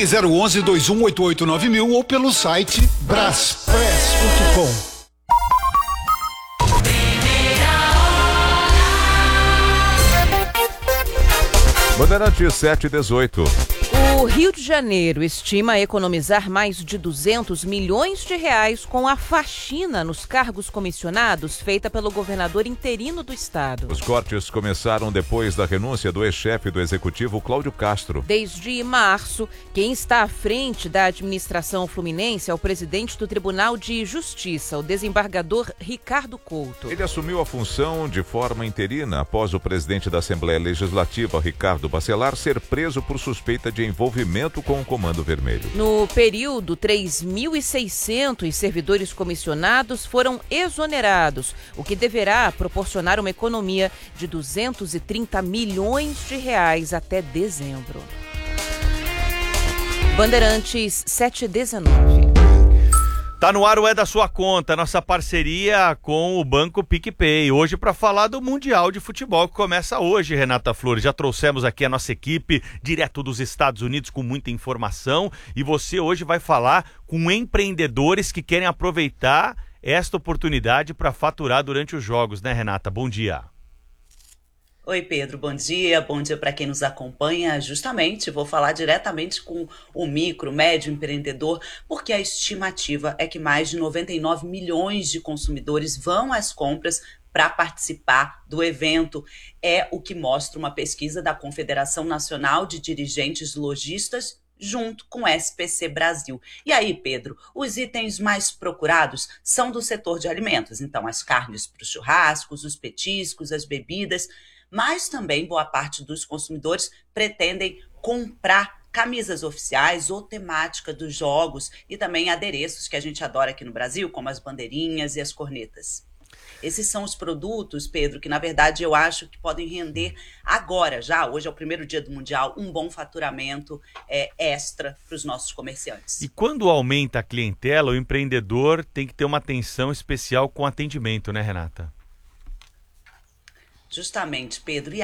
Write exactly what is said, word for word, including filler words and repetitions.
Ligue zero onze, dois um oito oito nove mil ou pelo site braspress ponto com. Bandeirantes sete e dezoito. O Rio de Janeiro estima economizar mais de duzentos milhões de reais com a faxina nos cargos comissionados feita pelo governador interino do estado. Os cortes começaram depois da renúncia do ex-chefe do executivo, Cláudio Castro. Desde março, quem está à frente da administração fluminense é o presidente do Tribunal de Justiça, o desembargador Ricardo Couto. Ele assumiu a função de forma interina após o presidente da Assembleia Legislativa, Ricardo Bacelar, ser preso por suspeita de envolvimento com o Comando Vermelho. No período, três mil e seiscentos servidores comissionados foram exonerados, o que deverá proporcionar uma economia de duzentos e trinta milhões de reais até dezembro. Bandeirantes sete e dezenove. Tá no ar o É da Sua Conta, nossa parceria com o Banco PicPay. Hoje para falar do Mundial de Futebol que começa hoje, Renata Flores. Já trouxemos aqui a nossa equipe direto dos Estados Unidos com muita informação. E você hoje vai falar com empreendedores que querem aproveitar esta oportunidade para faturar durante os jogos, né, Renata? Bom dia. Oi, Pedro, bom dia, bom dia para quem nos acompanha. Justamente, vou falar diretamente com o micro, médio empreendedor, porque a estimativa é que mais de noventa e nove milhões de consumidores vão às compras para participar do evento. É o que mostra uma pesquisa da Confederação Nacional de Dirigentes Lojistas, junto com o S P C Brasil. E aí, Pedro, os itens mais procurados são do setor de alimentos, então as carnes para os churrascos, os petiscos, as bebidas, mas também boa parte dos consumidores pretendem comprar camisas oficiais ou temática dos jogos e também adereços que a gente adora aqui no Brasil, como as bandeirinhas e as cornetas. Esses são os produtos, Pedro, que na verdade eu acho que podem render agora, já, hoje é o primeiro dia do Mundial, um bom faturamento é, extra para os nossos comerciantes. E quando aumenta a clientela, o empreendedor tem que ter uma atenção especial com atendimento, né, Renata? Justamente, Pedro. E